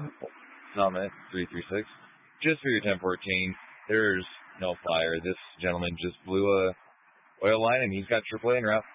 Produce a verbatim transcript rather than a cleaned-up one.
Summit three three six. Just for your ten fourteen, there's no fire. This gentleman just blew a oil line, and he's got triple A en route.